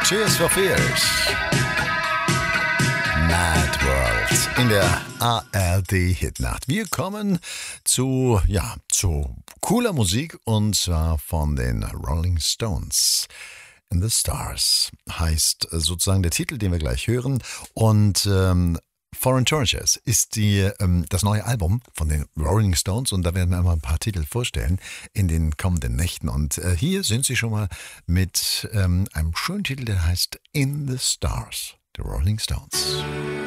Tears for Fears. Mad World in der ARD Hitnacht. Wir kommen zu cooler Musik und zwar von den Rolling Stones. In the Stars heißt sozusagen der Titel, den wir gleich hören. Und Foreign Treasures ist das neue Album von den Rolling Stones und da werden wir mal ein paar Titel vorstellen in den kommenden Nächten. Und hier sind sie schon mal mit einem schönen Titel, der heißt In the Stars, the Rolling Stones.